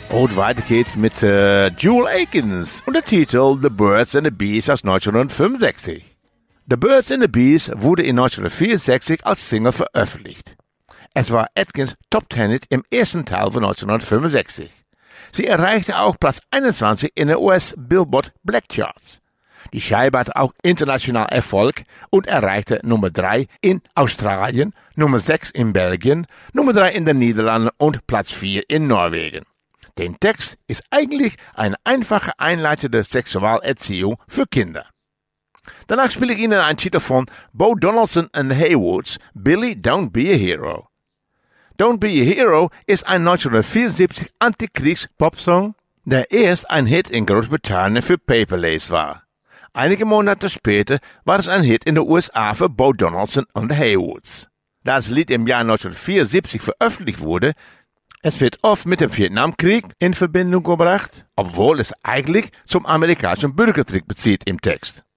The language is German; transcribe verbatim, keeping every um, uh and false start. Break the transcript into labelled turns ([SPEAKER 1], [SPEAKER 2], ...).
[SPEAKER 1] Und weiter geht's mit äh, Jewel Akins und der Titel The Birds and the Bees aus neunzehnhundertfünfundsechzig. The Birds and the Bees wurde in neunzehnhundertvierundsechzig als Single veröffentlicht. Es war Atkins Top Ten Hit im ersten Teil von neunzehnhundertfünfundsechzig. Sie erreichte auch Platz einundzwanzig in den U S Billboard Black Charts. Die Scheibe hatte auch international Erfolg und erreichte Nummer drei in Australien, Nummer sechs in Belgien, Nummer drei in den Niederlanden und Platz vier in Norwegen. Der Text ist eigentlich eine einfache einleitende Sexualerziehung für Kinder. Danach spiele ich Ihnen einen Titel von Bo Donaldson and the Haywoods, Billy, Don't Be a Hero. Don't Be a Hero ist ein neunzehnhundertvierundsiebzig Antikriegs-Popsong, der erst ein Hit in Großbritannien für Paperlace war. Einige Monate später war es ein Hit in den U S A für Bo Donaldson and the Haywoods. Da das Lied im Jahr neunzehnhundertvierundsiebzig veröffentlicht wurde, es wird oft mit dem Vietnamkrieg in Verbindung gebracht, obwohl es eigentlich zum amerikanischen Bürgerkrieg bezieht im Text.